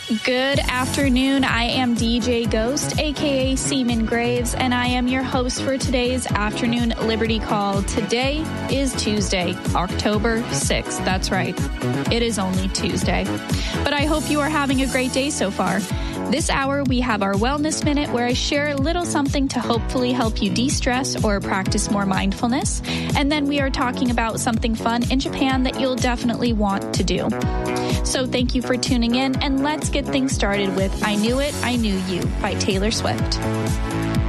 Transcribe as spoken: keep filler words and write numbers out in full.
Good afternoon. I am D J Ghost, aka Seaman Graves, and I am your host for today's afternoon Liberty Call. Today is Tuesday, October sixth. That's right. It is only Tuesday. But I hope you are having a great day so far. This hour, we have our Wellness Minute, where I share a little something to hopefully help you de-stress or practice more mindfulness. And then we are talking about something fun in Japan that you'll definitely want to do. So thank you for tuning in, and let's get things started with I Knew It, I Knew You by Taylor Swift.